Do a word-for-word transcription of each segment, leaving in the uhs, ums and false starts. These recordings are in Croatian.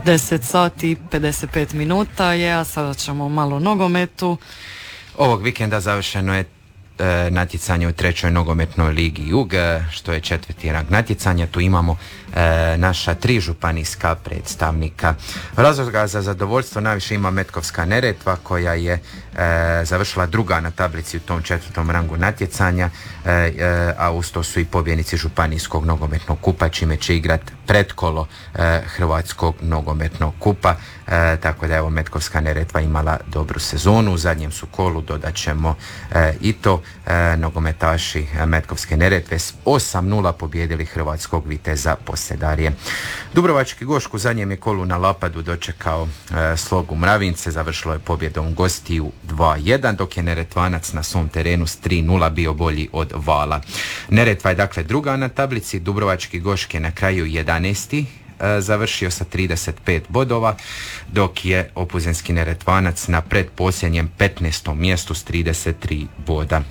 deset sati i pedeset pet minuta je, a sada ćemo malo nogometu. Ovog vikenda završeno je e, natjecanje u trećoj nogometnoj ligi Jug, što je četvrti rang natjecanja. Tu imamo e, naša tri županijska predstavnika. Razloga za zadovoljstvo najviše ima Metkovska Neretva, koja je e, završila druga na tablici u tom četvrtom rangu natjecanja, e, e, a uz to su i pobjednici županijskog nogometnog kupa, čime će igrat pretkolo e, Hrvatskog nogometnog kupa. E, tako da je evo Metkovska Neretva imala dobru sezonu. U zadnjem su kolu dodat ćemo e, i to e, nogometaši Metkovske Neretve s osam nula pobijedili Hrvatskog Viteza Posedarje. Dubrovački Gošk u zadnjem je kolu na Lapadu dočekao e, Slogu Mravince, završilo je pobjedom gostiju dva jedan, dok je Neretvanac na svom terenu s tri nula bio bolji od Vala. Neretva je dakle druga na tablici, Dubrovački Gošk je na kraju jedanaesti završio sa trideset pet bodova, dok je Opuzenski Neretvanac na predposljednjem petnaestom mjestu s trideset tri boda.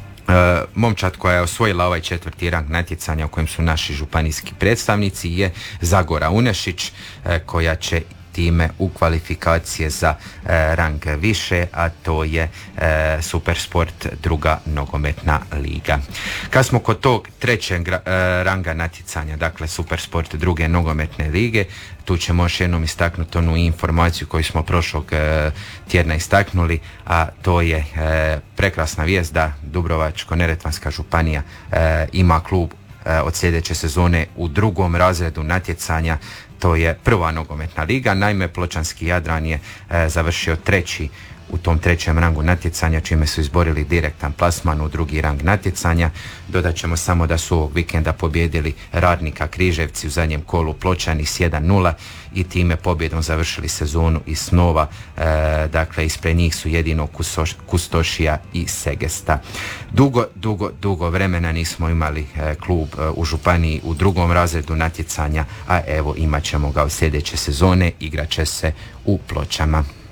E, momčad koja je osvojila ovaj četvrti rang natjecanja u kojem su naši županijski predstavnici je Zagora Unešić, e, koja će time u kvalifikacije za e, rang više, a to je e, Supersport druga nogometna liga. Kad smo kod tog trećeg e, ranga natjecanja, dakle Supersport druge nogometne lige, tu ćemo još jednom istaknuti onu informaciju koju smo prošlog e, tjedna istaknuli, a to je e, prekrasna vijest da Dubrovačko-neretvanska županija e, ima klub e, od sljedeće sezone u drugom razredu natjecanja. To je prva nogometna liga. Naime, Pločanski Jadran je e, završio treći u tom trećem rangu natjecanja, čime su izborili direktan plasman u drugi rang natjecanja. Dodat ćemo samo da su ovog vikenda pobjedili Radnika Križevci u zadnjem kolu Pločani s jedan nula i time pobjedom završili sezonu i snova. E, dakle, ispred njih su jedino Kusoš, Kustošija i Segesta. Dugo, dugo, dugo vremena nismo imali e, klub e, u županiji u drugom razredu natjecanja, a evo imat ćemo ga u sljedeće sezone, igraće se u Pločama.